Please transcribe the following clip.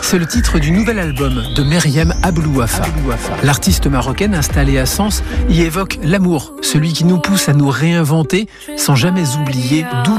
C'est le titre du nouvel album de Meriem Ablouafa. L'artiste marocaine installée à Sens y évoque l'amour, celui qui nous pousse à nous réinventer sans jamais oublier d'où